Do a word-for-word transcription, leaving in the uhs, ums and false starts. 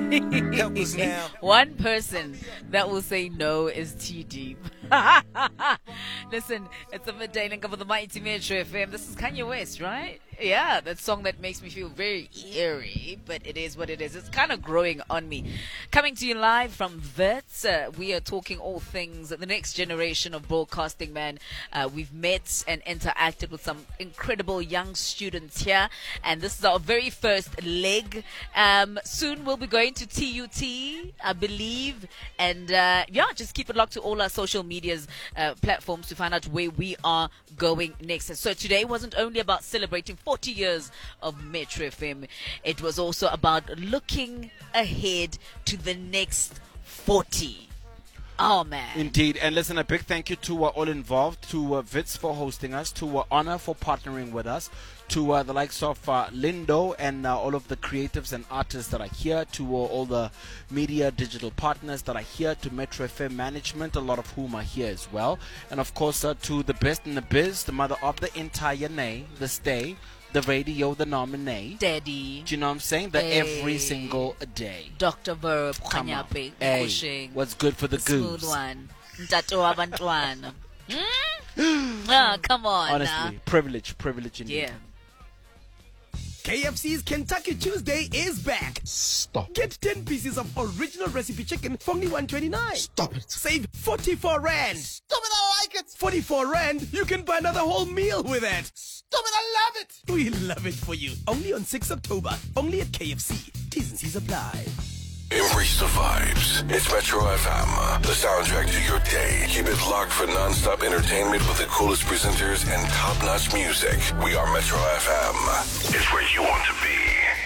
Help us now. One person that will say no is T Deep. Listen, it's a midday link up with the mighty Metro F M. This is Kanye West, right? Yeah, that song that makes me feel very eerie, but it is what it is. It's kind of growing on me. Coming to you live from Wits, uh, we are talking all things the next generation of broadcasting, man. Uh, we've met and interacted with some incredible young students here, and this is our very first leg. Um, soon we'll be going to T U T, I believe, and uh, yeah, just keep it locked to all our social medias uh, platforms to find out where we are going next. So today wasn't only about celebrating forty years of Metro F M, it was also about looking ahead to the next forty. Oh, man. Indeed. And listen, a big thank you to uh, all involved, to uh, Wits for hosting us, to uh, Honor for partnering with us, to uh, the likes of uh, Lindo and uh, all of the creatives and artists that are here, to uh, all the media digital partners that are here, to Metro F M management, a lot of whom are here as well. And of course, uh, to the best in the biz, the mother of the entire nay, the stay, the radio, the nominee. Daddy. Do you know what I'm saying? The Hey. every single day. Doctor Verb, Come on. Khanyape, Hey, Kushing. what's good for the Smooth goose? one. Ntato Abantwana. Hmm? Ah, come on. Honestly, Nah. privilege, privilege indeed. Yeah. K F C's Kentucky Tuesday is back. Stop. Get ten pieces of original recipe chicken for only one twenty-nine. Stop it. Save forty-four rand. Stop it, I like it. forty-four rand, you can buy another whole meal with it. Stop it, I love it. We love it for you. Only on sixth October. Only at K F C. T's and C's apply. Embrace the vibes. It's Metro F M, the soundtrack to your day. Keep it locked for non-stop entertainment with the coolest presenters and top-notch music. We are Metro F M. It's where you want to be.